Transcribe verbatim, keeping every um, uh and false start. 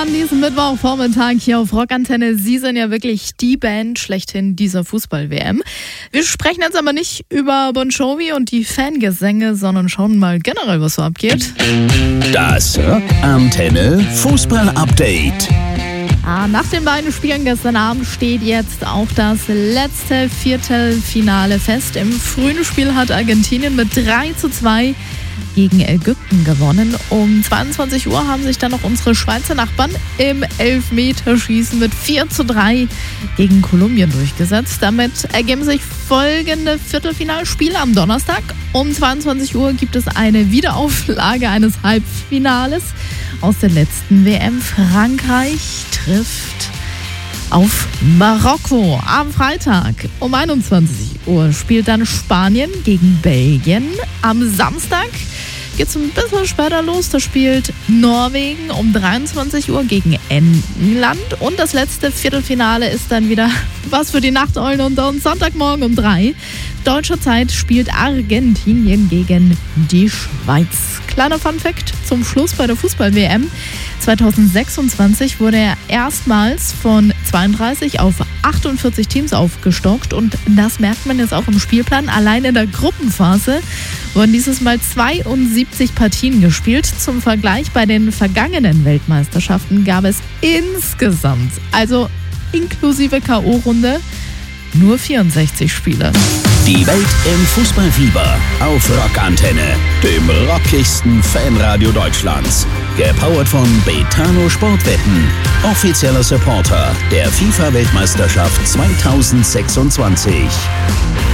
an diesem Mittwochvormittag hier auf Rockantenne. Sie sind ja wirklich die Band schlechthin dieser Fußball-W M. Wir sprechen jetzt aber nicht über Bon Jovi und die Fangesänge, sondern schauen mal generell, was so abgeht. Das Rockantenne Fußball-Update. Ah, nach den beiden Spielen gestern Abend steht jetzt auch das letzte Viertelfinale fest. Im frühen Spiel hat Argentinien mit drei zu zwei gegen Ägypten gewonnen. Um zweiundzwanzig Uhr haben sich dann noch unsere Schweizer Nachbarn im Elfmeterschießen mit vier zu drei gegen Kolumbien durchgesetzt. Damit ergeben sich folgende Viertelfinalspiele am Donnerstag. Um zweiundzwanzig Uhr gibt es eine Wiederauflage eines Halbfinales aus der letzten W M. Frankreich trifft auf Marokko. Am Freitag um einundzwanzig Uhr spielt dann Spanien gegen Belgien. Am Samstag geht es ein bisschen später los. Da spielt Norwegen um dreiundzwanzig Uhr gegen England. Und das letzte Viertelfinale ist dann wieder was für die Nachteulen. Und am Sonntagmorgen um drei deutscher Zeit spielt Argentinien gegen die Schweiz. Kleiner Funfact zum Schluss bei der Fußball-W M. zweitausendsechsundzwanzig wurde er erstmals von zweiunddreißig auf achtundvierzig Teams aufgestockt und das merkt man jetzt auch im Spielplan. Allein in der Gruppenphase wurden dieses Mal zweiundsiebzig Partien gespielt. Zum Vergleich, bei den vergangenen Weltmeisterschaften gab es insgesamt, also inklusive K O-Runde, nur vierundsechzig Spiele. Die Welt im Fußballfieber auf Rockantenne, dem rockigsten Fanradio Deutschlands. Gepowert von Betano Sportwetten, offizieller Supporter der FIFA-Weltmeisterschaft zweitausendsechsundzwanzig.